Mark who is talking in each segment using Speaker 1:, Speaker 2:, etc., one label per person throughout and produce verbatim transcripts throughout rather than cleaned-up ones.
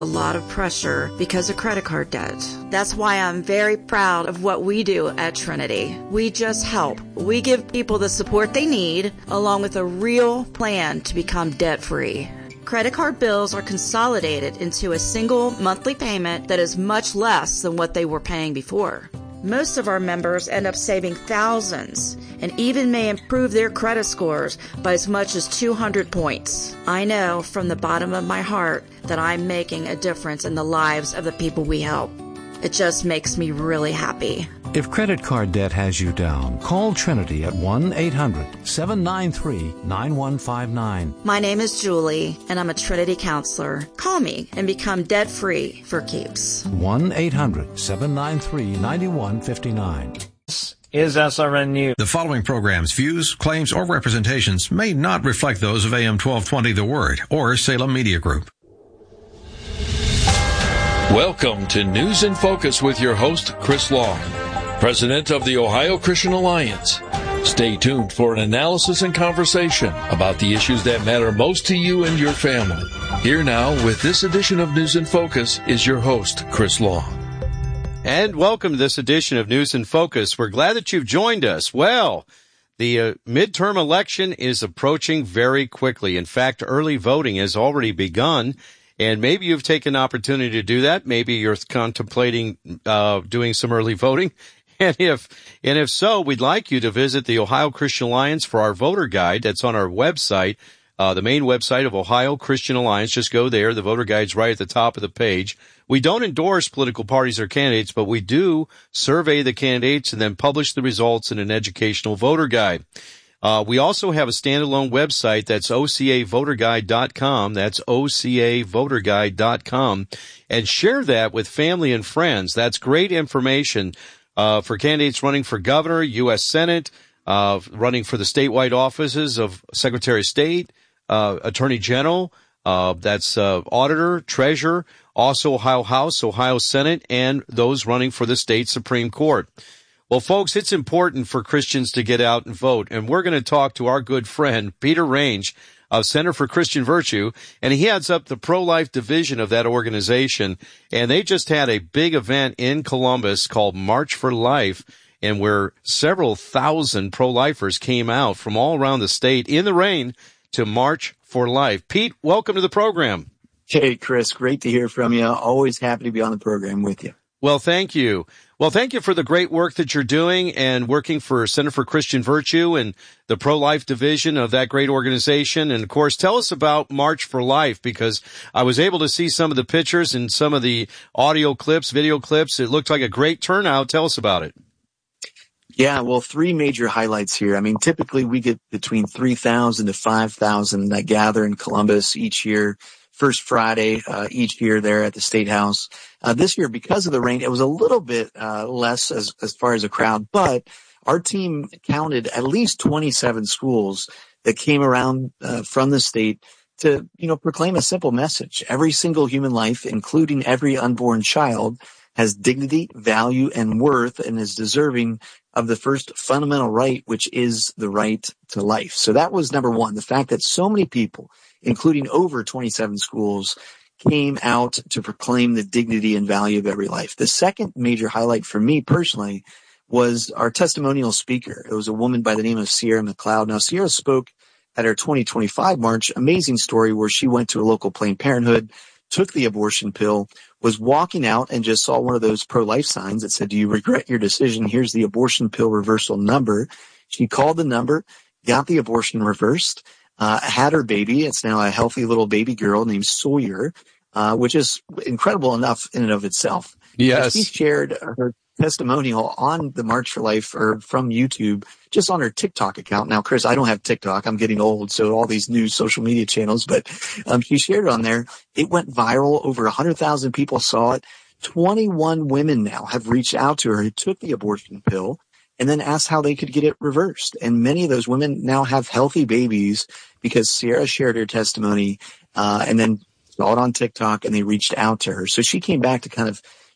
Speaker 1: a lot of pressure because of credit card debt. That's why I'm very proud of what we do at Trinity. We just help. We give people the support they need, along with a real plan to become debt-free. Credit card bills are consolidated into a single monthly payment that is much less than what they were paying before. Most of our members end up saving thousands and even may improve their credit scores by as much as two hundred points. I know from the bottom of my heart that I'm making a difference in the lives of the people we help. It just makes me really happy.
Speaker 2: If credit card debt has you down, call Trinity at one eight hundred seven nine three nine one five nine.
Speaker 1: My name is Julie, and I'm a Trinity counselor. Call me and become debt-free for keeps.
Speaker 2: one eight hundred seven nine three nine one five nine.
Speaker 3: This is S R N News.
Speaker 4: The following program's views, claims, or representations may not reflect those of A M twelve twenty The Word or Salem Media Group.
Speaker 5: Welcome to News in Focus with your host, Chris Long, President of the Ohio Christian Alliance. Stay tuned for an analysis and conversation about the issues that matter most to you and your family. Here now with this edition of News in Focus is your host, Chris Long.
Speaker 6: And welcome to this edition of News in Focus. We're glad that you've joined us. Well, the uh, midterm election is approaching very quickly. In fact, early voting has already begun. And maybe you've taken an opportunity to do that. Maybe you're contemplating uh doing some early voting. And if and if so, we'd like you to visit the Ohio Christian Alliance for our voter guide. That's on our website, uh the main website of Ohio Christian Alliance. Just go there. The voter guide's right at the top of the page. We don't endorse political parties or candidates, but we do survey the candidates and then publish the results in an educational voter guide. Uh, we also have a standalone website that's O C A voter guide dot com. That's O C A voter guide dot com. And share that with family and friends. That's great information uh, for candidates running for governor, U S Senate, uh, running for the statewide offices of Secretary of State, uh, Attorney General, uh, that's uh, Auditor, Treasurer, also Ohio House, Ohio Senate, and those running for the state Supreme Court. Well, folks, it's important for Christians to get out and vote, and we're going to talk to our good friend, Peter Range of Center for Christian Virtue, and he heads up the pro-life division of that organization, and they just had a big event in Columbus called March for Life, and where several thousand pro-lifers came out from all around the state in the rain to March for Life. Pete, welcome to the program.
Speaker 7: Hey, Chris, great to hear from you. Always happy to be on the program with you.
Speaker 6: Well, thank you. Well, thank you for the great work that you're doing and working for Center for Christian Virtue and the pro-life division of that great organization. And, of course, tell us about March for Life, because I was able to see some of the pictures and some of the audio clips, video clips. It looked like a great turnout. Tell us about it.
Speaker 7: Yeah, well, three major highlights here. I mean, typically we get between three thousand to five thousand that gather in Columbus each year. First Friday uh, each year there at the State House. Uh, this year, because of the rain, it was a little bit uh, less as, as far as a crowd, but our team counted at least twenty-seven schools that came around uh, from the state to, you know, proclaim a simple message. Every single human life, including every unborn child, has dignity, value, and worth, and is deserving of the first fundamental right, which is the right to life. So that was number one, the fact that so many people, including over twenty-seven schools, came out to proclaim the dignity and value of every life. The second major highlight for me personally was our testimonial speaker. It was a woman by the name of Sierra McLeod. Now, Sierra spoke at our twenty twenty-five March. Amazing story where she went to a local Planned Parenthood, took the abortion pill, was walking out and just saw one of those pro-life signs that said, "Do you regret your decision? Here's the abortion pill reversal number." She called the number, got the abortion reversed, uh, had her baby. It's now a healthy little baby girl named Sawyer, uh, which is incredible enough in and of itself.
Speaker 6: Yes.
Speaker 7: She shared her testimonial on the March for Life or from YouTube, just on her TikTok account. Now, Chris, I don't have TikTok. I'm getting old, so all these new social media channels, but um, she shared it on there. It went viral. Over one hundred thousand people saw it. twenty-one women now have reached out to her who took the abortion pill and then asked how they could get it reversed. And many of those women now have healthy babies because Sierra shared her testimony uh, and then saw it on TikTok, and they reached out to her. So she came back to kind of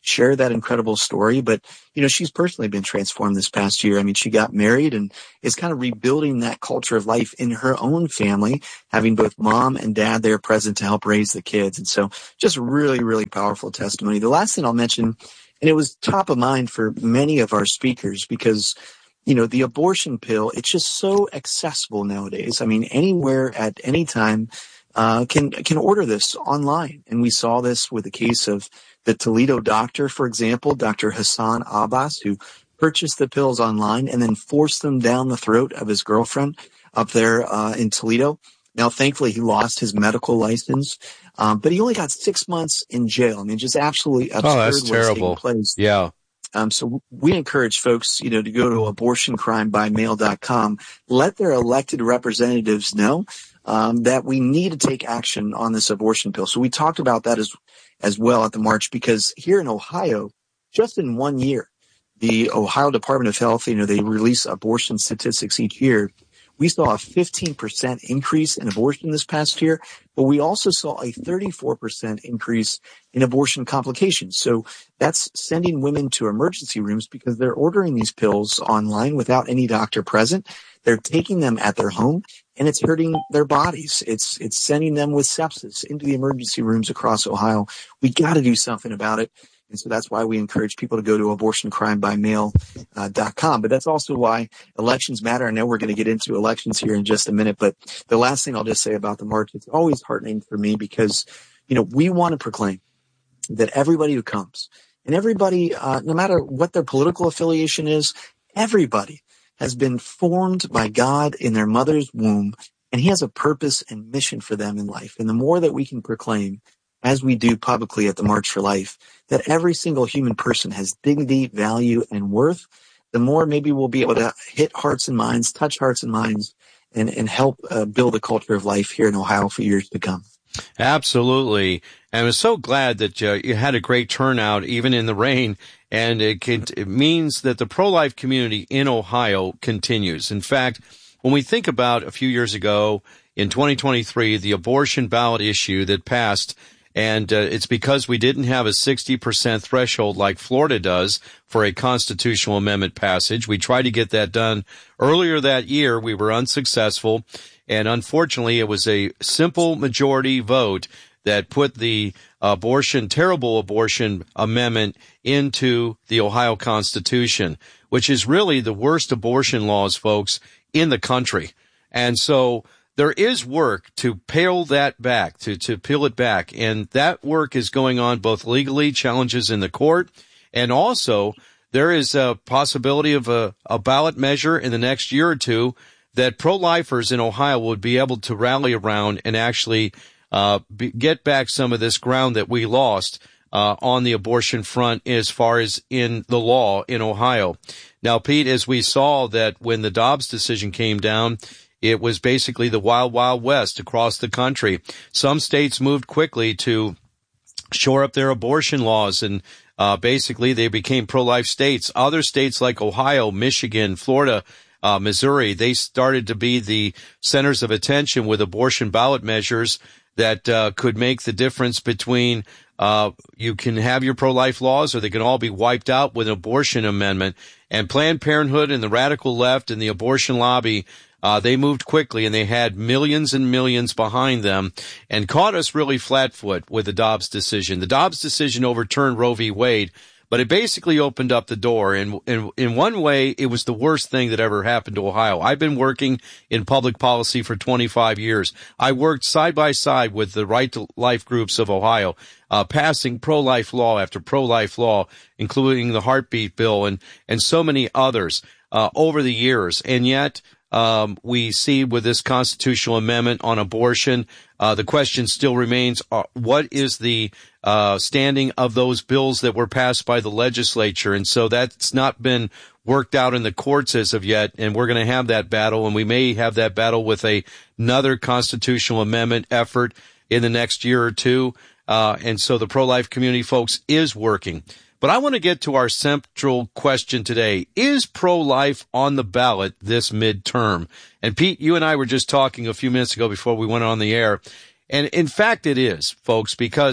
Speaker 7: share that incredible story. But, you know, she's personally been transformed this past year. I mean, she got married and is kind of rebuilding that culture of life in her own family, having both mom and dad there present to help raise the kids. And so just really, really powerful testimony. The last thing I'll mention, and it was top of mind for many of our speakers because, you know, the abortion pill, it's just so accessible nowadays. I mean, anywhere at any time uh, can can order this online. And we saw this with the case of the Toledo doctor, for example, Doctor Hassan Abbas, who purchased the pills online and then forced them down the throat of his girlfriend up there uh, in Toledo. Now, thankfully, he lost his medical license, um, but he only got six months in jail. I mean, just absolutely absurd.
Speaker 6: Oh, that's terrible.
Speaker 7: What's taking place.
Speaker 6: Yeah.
Speaker 7: Um, so we encourage folks, you know, to go to abortion crime by mail dot com, let their elected representatives know um, that we need to take action on this abortion pill. So we talked about that as as well at the march, because here in Ohio, just in one year, the Ohio Department of Health, you know, they release abortion statistics each year. We saw a fifteen percent increase in abortion this past year, but we also saw a thirty-four percent increase in abortion complications. So that's sending women to emergency rooms because they're ordering these pills online without any doctor present. They're taking them at their home, and it's hurting their bodies. It's it's sending them with sepsis into the emergency rooms across Ohio. We got to do something about it. And so that's why we encourage people to go to abortion crime by mail dot com. But that's also why elections matter. I know we're going to get into elections here in just a minute. But the last thing I'll just say about the march, it's always heartening for me because, you know, we want to proclaim that everybody who comes and everybody, uh, no matter what their political affiliation is, everybody has been formed by God in their mother's womb. And he has a purpose and mission for them in life. And the more that we can proclaim, as we do publicly at the March for Life, that every single human person has dignity, value, and worth, the more maybe we'll be able to hit hearts and minds, touch hearts and minds, and, and help uh, build a culture of life here in Ohio for years to come.
Speaker 6: Absolutely. And I'm so glad that uh, you had a great turnout, even in the rain. And it, can, it means that the pro-life community in Ohio continues. In fact, when we think about a few years ago, in twenty twenty-three, the abortion ballot issue that passed, and uh, it's because we didn't have a sixty percent threshold like Florida does for a constitutional amendment passage. We tried to get that done earlier that year. We were unsuccessful. And unfortunately, it was a simple majority vote that put the abortion, terrible abortion amendment into the Ohio Constitution, which is really the worst abortion laws, folks, in the country. And so there is work to peel that back, to, to peel it back. And that work is going on both legally, challenges in the court, and also there is a possibility of a, a ballot measure in the next year or two that pro-lifers in Ohio would be able to rally around and actually uh be, get back some of this ground that we lost uh on the abortion front as far as in the law in Ohio. Now, Pete, as we saw that when the Dobbs decision came down, it was basically the wild, wild west across the country. Some states moved quickly to shore up their abortion laws, and uh basically they became pro-life states. Other states like Ohio, Michigan, Florida, Uh, Missouri, they started to be the centers of attention with abortion ballot measures that uh, could make the difference between uh, you can have your pro-life laws or they can all be wiped out with an abortion amendment. And Planned Parenthood and the radical left and the abortion lobby, uh, they moved quickly and they had millions and millions behind them and caught us really flat-foot with the Dobbs decision. The Dobbs decision overturned Roe v. Wade, but it basically opened up the door. And in, in one way, it was the worst thing that ever happened to Ohio. I've been working in public policy for twenty-five years. I worked side by side with the Right to Life groups of Ohio, uh, passing pro-life law after pro-life law, including the heartbeat bill and, and so many others, uh, over the years. And yet, um, we see with this constitutional amendment on abortion, uh, the question still remains, uh, what is the Uh, standing of those bills that were passed by the legislature? And so that's not been worked out in the courts as of yet, and we're going to have that battle, and we may have that battle with a, another constitutional amendment effort in the next year or two. Uh, and so the pro-life community, folks, is working. But I want to get to our central question today. Is pro-life on the ballot this midterm? And Pete, you and I were just talking a few minutes ago before we went on the air. And in fact, it is, folks, because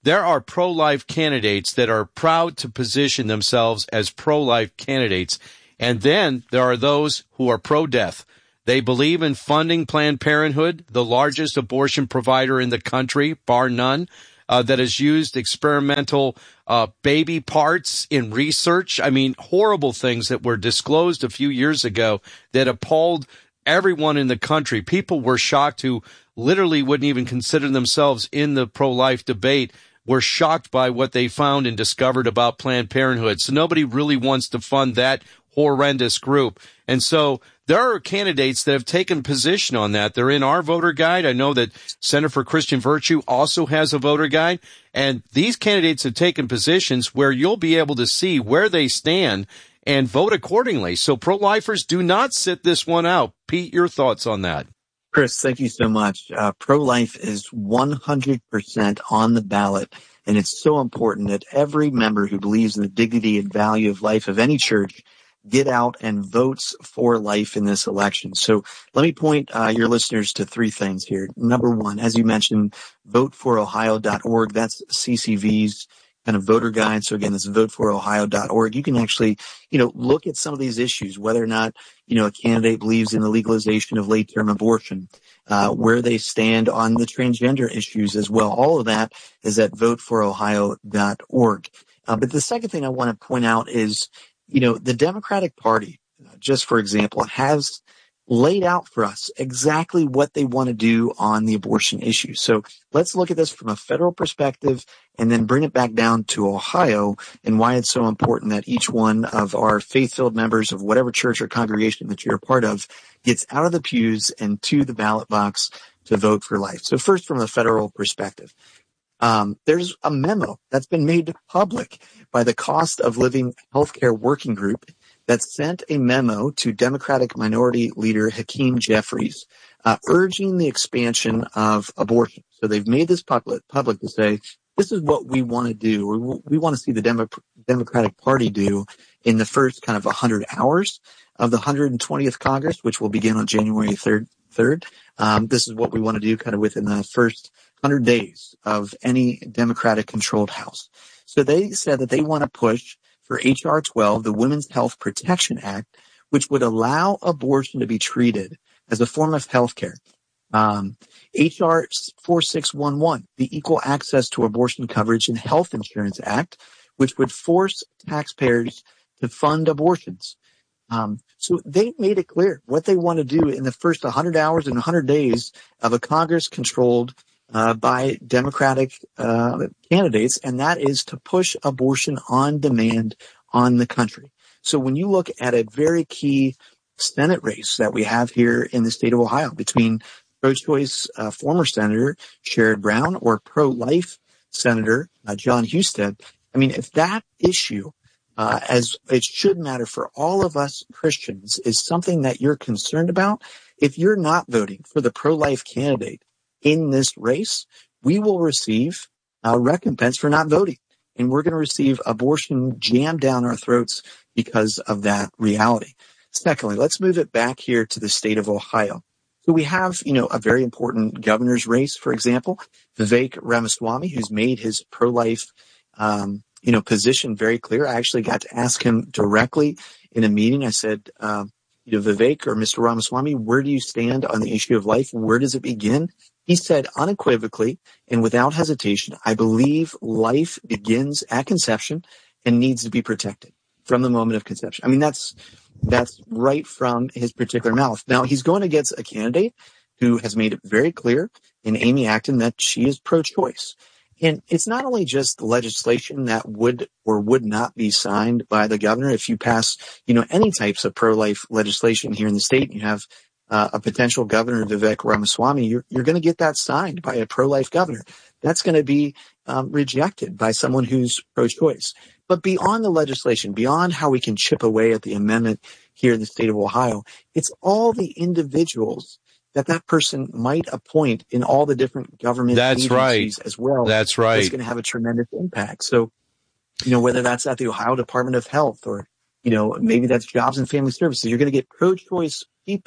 Speaker 6: there are pro-life candidates that are proud to position themselves as pro-life candidates. And then there are those who are pro-death. They believe in funding Planned Parenthood, the largest abortion provider in the country, bar none, uh, that has used experimental uh, baby parts in research. I mean, horrible things that were disclosed a few years ago that appalled everyone in the country. People were shocked who literally wouldn't even consider themselves in the pro-life debate, were shocked by what they found and discovered about Planned Parenthood. So nobody really wants to fund that horrendous group. And so there are candidates that have taken position on that. They're in our voter guide. I know that Center for Christian Virtue also has a voter guide. And these candidates have taken positions where you'll be able to see where they stand and vote accordingly. So pro-lifers, do not sit this one out. Pete, your thoughts on that?
Speaker 7: Chris, thank you so much. Uh, pro-life is one hundred percent on the ballot, and it's so important that every member who believes in the dignity and value of life of any church get out and votes for life in this election. So let me point uh, your listeners to three things here. Number one, as you mentioned, vote for ohio dot org. That's C C V's kind of voter guide. So again, it's vote for ohio dot org. You can actually, you know, look at some of these issues, whether or not, you know, a candidate believes in the legalization of late-term abortion, uh, where they stand on the transgender issues as well. All of that is at vote for ohio dot org. Uh, but the second thing I want to point out is, you know, the Democratic Party, just for example, has laid out for us exactly what they want to do on the abortion issue. So let's look at this from a federal perspective and then bring it back down to Ohio and why it's so important that each one of our faith-filled members of whatever church or congregation that you're a part of gets out of the pews and to the ballot box to vote for life. So first, from a federal perspective, um, there's a memo that's been made public by the Cost of Living Healthcare Working Group that sent a memo to Democratic Minority Leader Hakeem Jeffries, uh, urging the expansion of abortion. So they've made this public, public to say, this is what we want to do, or we want to see the Demo- Democratic Party do in the first kind of one hundred hours of the one hundred twentieth Congress, which will begin on January third. third. Um, this is what we want to do kind of within the first one hundred days of any Democratic-controlled House. So they said that they want to push for H R twelve, the Women's Health Protection Act, which would allow abortion to be treated as a form of health care. Um, H R forty-six eleven, the Equal Access to Abortion Coverage and Health Insurance Act, which would force taxpayers to fund abortions. Um, so they made it clear what they want to do in the first one hundred hours and one hundred days of a Congress controlled uh, by Democratic uh, candidates, and that is to push abortion on demand on the country. So when you look at a very key Senate race that we have here in the state of Ohio between pro-choice uh, former Senator Sherrod Brown or pro-life Senator uh, John Husted, I mean, if that issue, uh, as it should matter for all of us Christians, is something that you're concerned about, if you're not voting for the pro-life candidate in this race, we will receive a recompense for not voting. And we're going to receive abortion jammed down our throats because of that reality. Secondly, let's move it back here to the state of Ohio. So we have, you know, a very important governor's race, for example, Vivek Ramaswamy, who's made his pro-life, um, you know, position very clear. I actually got to ask him directly in a meeting. I said, um, you know, Vivek or Mister Ramaswamy, where do you stand on the issue of life? Where does it begin? He said unequivocally and without hesitation, I believe life begins at conception and needs to be protected from the moment of conception. I mean, that's that's right from his particular mouth. Now, he's going against a candidate who has made it very clear in Amy Acton that she is pro-choice. And it's not only just the legislation that would or would not be signed by the governor. If you pass, you know, any types of pro-life legislation here in the state, you have uh, a potential governor, Vivek Ramaswamy, you're, you're going to get that signed by a pro-life governor. That's going to be um, rejected by someone who's pro-choice. But beyond the legislation, beyond how we can chip away at the amendment here in the state of Ohio, it's all the individuals that that person might appoint in all the different government
Speaker 6: that's
Speaker 7: agencies
Speaker 6: right.
Speaker 7: as well.
Speaker 6: That's right.
Speaker 7: It's going to have a tremendous impact. So, you know, whether that's at the Ohio Department of Health or, you know, maybe that's Jobs and Family Services, you're going to get pro-choice people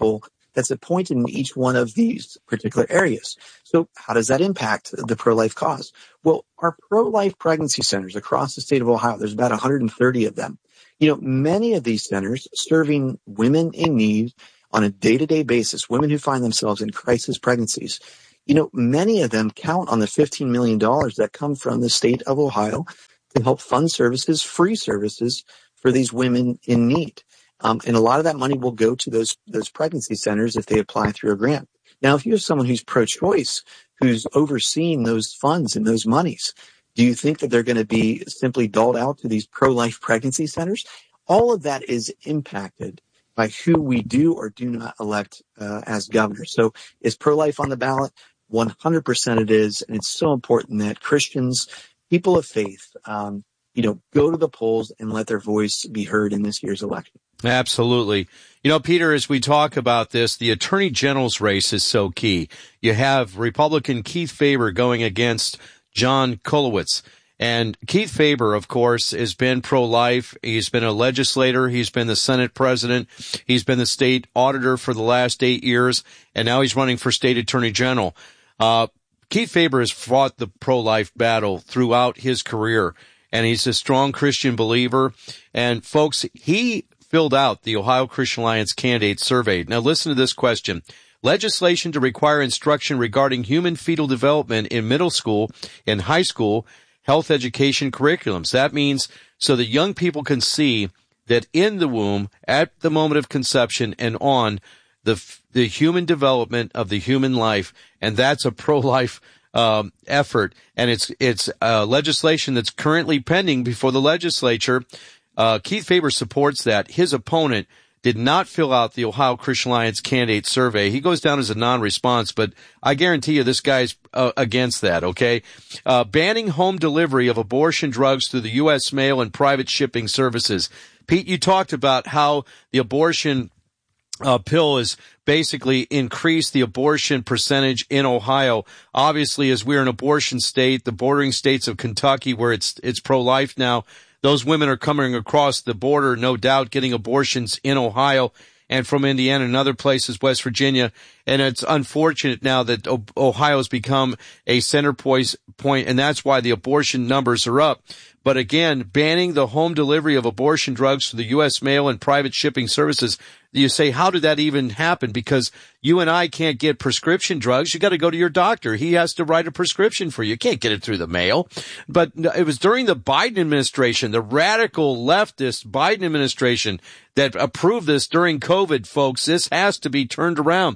Speaker 7: that's appointed in each one of these particular areas. So how does that impact the pro-life cause? Well, our pro-life pregnancy centers across the state of Ohio, there's about one hundred thirty of them. You know, many of these centers serving women in need on a day-to-day basis, women who find themselves in crisis pregnancies. You know, many of them count on the fifteen million dollars that come from the state of Ohio to help fund services, free services for these women in need. Um, and a lot of that money will go to those, those pregnancy centers if they apply through a grant. Now, if you have someone who's pro-choice, who's overseeing those funds and those monies, do you think that they're going to be simply doled out to these pro-life pregnancy centers? All of that is impacted by who we do or do not elect uh, as governor. So is pro-life on the ballot? one hundred percent it is. And it's so important that Christians, people of faith, um, you know, go to the polls and let their voice be heard in this year's election.
Speaker 6: Absolutely. You know, Peter, as we talk about this, the Attorney General's race is so key. You have Republican Keith Faber going against John Kolowitz. And Keith Faber, of course, has been pro-life. He's been a legislator. He's been the Senate president. He's been the state auditor for the last eight years. And now he's running for state attorney general. Uh, Keith Faber has fought the pro-life battle throughout his career. And he's a strong Christian believer. And folks, he filled out the Ohio Christian Alliance candidate survey. Now listen to this question. Legislation to require instruction regarding human fetal development in middle school and high school health education curriculums. That means so that young people can see that in the womb, at the moment of conception and on, the the human development of the human life, and that's a pro-life um, effort. And it's it's uh, legislation that's currently pending before the legislature. Uh, Keith Faber supports that. His opponent did not fill out the Ohio Christian Alliance candidate survey. He goes down as a non-response, but I guarantee you this guy's uh, against that, okay? Uh, banning home delivery of abortion drugs through the U S mail and private shipping services. Pete, you talked about how the abortion uh, pill has basically increased the abortion percentage in Ohio. Obviously, as we're an abortion state, the bordering states of Kentucky, where it's it's pro-life now, those women are coming across the border, no doubt, getting abortions in Ohio and from Indiana and other places, West Virginia. And it's unfortunate now that Ohio has become a center point, and that's why the abortion numbers are up. But again, banning the home delivery of abortion drugs through the U S mail and private shipping services, you say, how did that even happen? Because you and I can't get prescription drugs. You got to go to your doctor. He has to write a prescription for you. You can't get it through the mail. But it was during the Biden administration, the radical leftist Biden administration, that approved this during COVID, folks. This has to be turned around.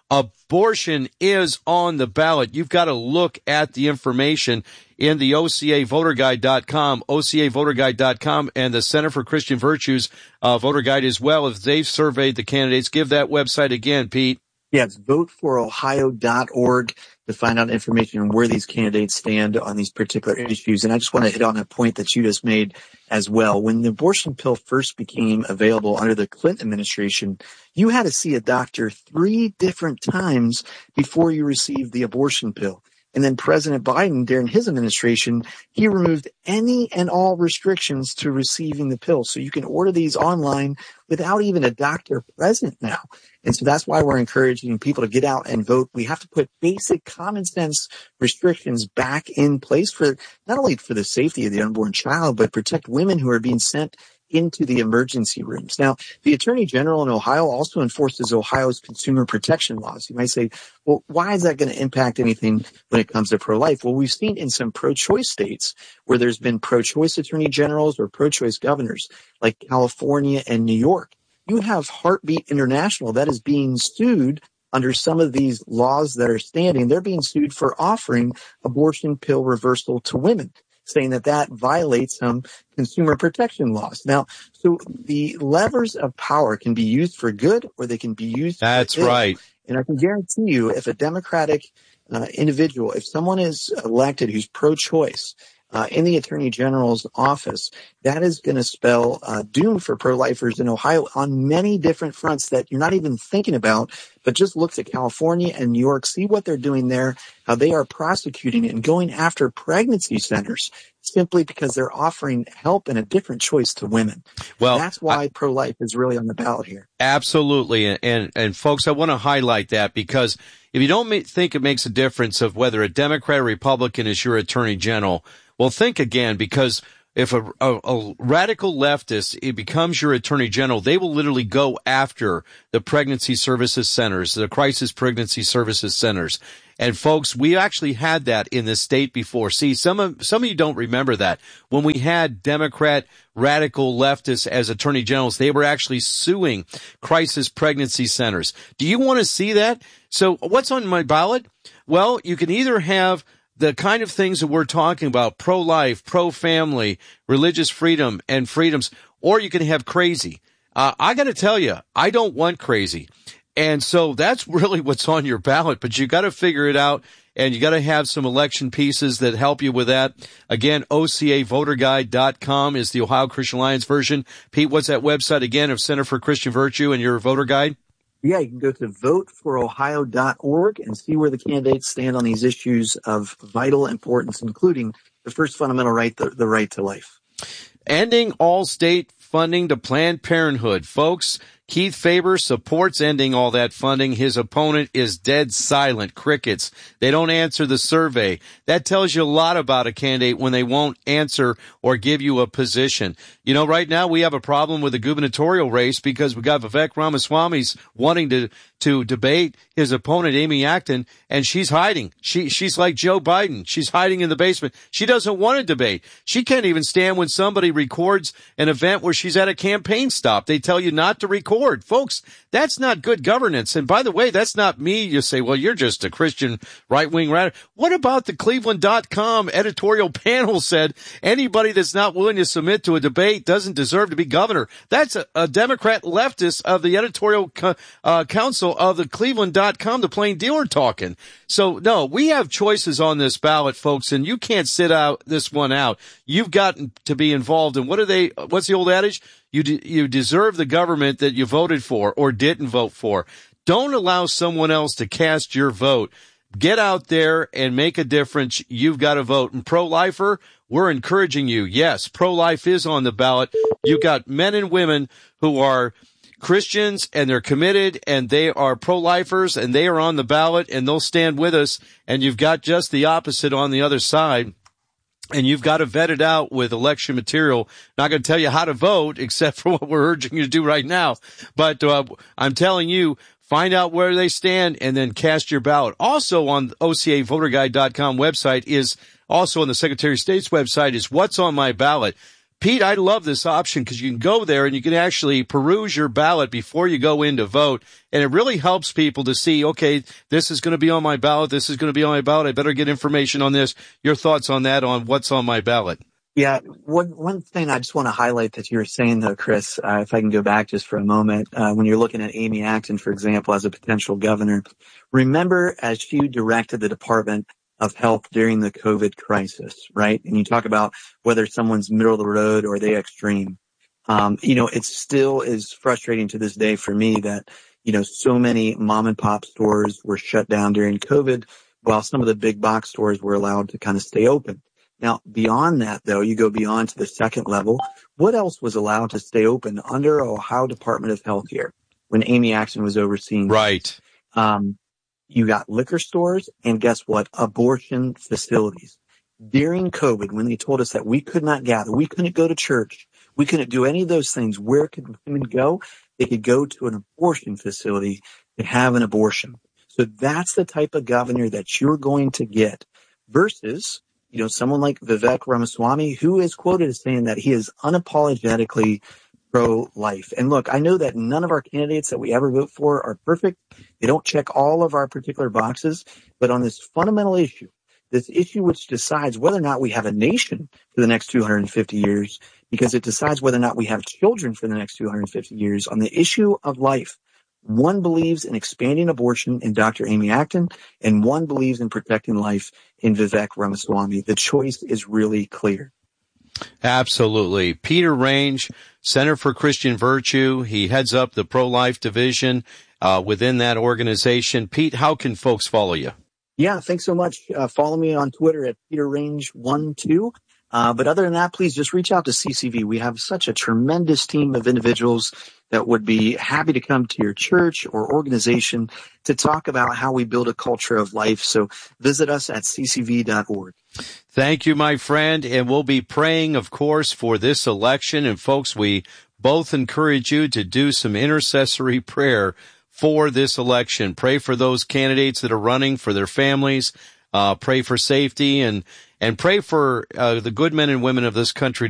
Speaker 6: Abortion is on the ballot. You've got to look at the information in the O C A voter guide dot com, O C A voter guide dot com, and the Center for Christian Virtues uh, voter guide as well. If they've surveyed the candidates, give that website again, Pete.
Speaker 7: Yeah, it's vote for ohio dot org to find out information on where these candidates stand on these particular issues. And I just want to hit on a point that you just made as well. When the abortion pill first became available under the Clinton administration, you had to see a doctor three different times before you received the abortion pill. And then President Biden, during his administration, he removed any and all restrictions to receiving the pill. So you can order these online without even a doctor present now. And so that's why we're encouraging people to get out and vote. We have to put basic common sense restrictions back in place for not only for the safety of the unborn child, but protect women who are being sent into the emergency rooms. Now, the Attorney General in Ohio also enforces Ohio's consumer protection laws. You might say, well, why is that going to impact anything when it comes to pro-life? Well, we've seen in some pro-choice states where there's been pro-choice attorney generals or pro-choice governors, like California and New York. You have Heartbeat International that is being sued under some of these laws that are standing. They're being sued for offering abortion pill reversal to women, saying that that violates some consumer protection laws. Now, so the levers of power can be used for good or they can be used for
Speaker 6: That's
Speaker 7: ill.
Speaker 6: right.
Speaker 7: And I can guarantee you, if a Democratic uh, individual, if someone is elected who's pro-choice, uh, in the Attorney General's office, that is going to spell uh, doom for pro-lifers in Ohio on many different fronts that you're not even thinking about. But just look at California and New York, see what they're doing there, how they are prosecuting and going after pregnancy centers simply because they're offering help and a different choice to women.
Speaker 6: Well,
Speaker 7: that's why
Speaker 6: I,
Speaker 7: pro-life is really on the ballot here.
Speaker 6: Absolutely. And, and, and folks, I want to highlight that, because if you don't ma- think it makes a difference of whether a Democrat or Republican is your attorney general, well, think again, because if a, a, a radical leftist it becomes your attorney general, they will literally go after the pregnancy services centers, the crisis pregnancy services centers. And folks, we actually had that in the state before. See, some of, some of you don't remember that. When we had Democrat radical leftists as attorney generals, they were actually suing crisis pregnancy centers. Do you want to see that? So what's on my ballot? Well, you can either have the kind of things that we're talking about, pro-life, pro-family, religious freedom and freedoms, or you can have crazy. Uh, I got to tell you, I don't want crazy. And so that's really what's on your ballot, but you got to figure it out, and you got to have some election pieces that help you with that. Again, O C A voter guide dot com is the Ohio Christian Alliance version. Pete, what's that website again of Center for Christian Virtue and your voter guide?
Speaker 7: Yeah, you can go to vote for ohio dot org and see where the candidates stand on these issues of vital importance, including the first fundamental right, the, the right to life.
Speaker 6: Ending all state funding to Planned Parenthood. Folks, Keith Faber supports ending all that funding. His opponent is dead silent. Crickets. They don't answer the survey. That tells you a lot about a candidate when they won't answer or give you a position. You know, right now we have a problem with the gubernatorial race because we got Vivek Ramaswamy's wanting to, to debate his opponent, Amy Acton, and she's hiding. She, she's like Joe Biden. She's hiding in the basement. She doesn't want to debate. She can't even stand when somebody records an event where she's at a campaign stop. They tell you not to record. Folks, that's not good governance. And by the way, that's not me. You say, well, you're just a Christian right-wing radical. What about the Cleveland dot com editorial panel said anybody that's not willing to submit to a debate doesn't deserve to be governor? That's a, a Democrat leftist of the editorial co- uh, council of the Cleveland dot com, the plain dealer talking. So, no, we have choices on this ballot, folks, and you can't sit out this one out. You've got to be involved. And what are they, what's the old adage? You de- you deserve the government that you voted for or didn't vote for. Don't allow someone else to cast your vote. Get out there and make a difference. You've got to vote. And pro-lifer, we're encouraging you. Yes, pro-life is on the ballot. You've got men and women who are Christians and they're committed and they are pro-lifers and they are on the ballot and they'll stand with us. And you've got just the opposite on the other side. And you've got to vet it out with election material. Not going to tell you how to vote, except for what we're urging you to do right now. But uh, I'm telling you, find out where they stand and then cast your ballot. Also on the O C A voter guide dot com website is, also on the Secretary of State's website is what's on my ballot. Pete, I love this option because you can go there and you can actually peruse your ballot before you go in to vote. And it really helps people to see, okay, this is going to be on my ballot. This is going to be on my ballot. I better get information on this. Your thoughts on that, on what's on my ballot?
Speaker 7: Yeah, one one thing I just want to highlight that you were saying, though, Chris, uh, if I can go back just for a moment, uh, when you're looking at Amy Acton, for example, as a potential governor, remember as she directed the Department of Health during the COVID crisis, right? And you talk about whether someone's middle of the road or they extreme. Um, you know, it still is frustrating to this day for me that, you know, so many mom and pop stores were shut down during COVID while some of the big box stores were allowed to kind of stay open. Now, beyond that, though, you go beyond to the second level. What else was allowed to stay open under Ohio Department of Health here when Amy Acton was overseeing?
Speaker 6: Right.
Speaker 7: Um, you got liquor stores and guess what? Abortion facilities. During COVID, when they told us that we could not gather, we couldn't go to church, we couldn't do any of those things, where could women go? They could go to an abortion facility to have an abortion. So that's the type of governor that you're going to get versus, you know, someone like Vivek Ramaswamy, who is quoted as saying that he is unapologetically pro-life. And look, I know that none of our candidates that we ever vote for are perfect. They don't check all of our particular boxes. But on this fundamental issue, this issue which decides whether or not we have a nation for the next two hundred fifty years, because it decides whether or not we have children for the next two hundred fifty years, on the issue of life, One believes in expanding abortion in Doctor Amy Acton, and one believes in protecting life in Vivek Ramaswamy. The choice is really clear.
Speaker 6: Absolutely. Peter Range, Center for Christian Virtue. He heads up the pro-life division uh, within that organization. Pete, how can folks follow you?
Speaker 7: Yeah, thanks so much. Uh, follow me on Twitter at Peter Range one two. Uh, but other than that, please just reach out to C C V. We have such a tremendous team of individuals that would be happy to come to your church or organization to talk about how we build a culture of life. So visit us at c c v dot org.
Speaker 6: Thank you, my friend. And we'll be praying, of course, for this election. And folks, we both encourage you to do some intercessory prayer for this election. Pray for those candidates that are running, for their families. Uh, pray for safety and, and pray for uh, the good men and women of this country